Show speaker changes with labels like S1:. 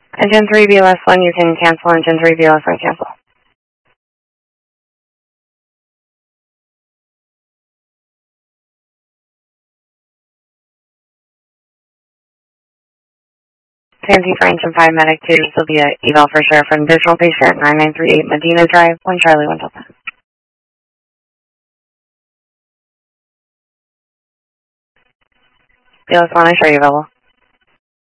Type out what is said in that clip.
S1: Engine 3 BLS1, you can cancel. Engine 3 BLS1, cancel. Sandy for Engine 5 Medic 2, this will be an eval for sure for an additional patient, 9938 Medina Drive, 1 Charlie, 1 Delta. BLS1, I show you available.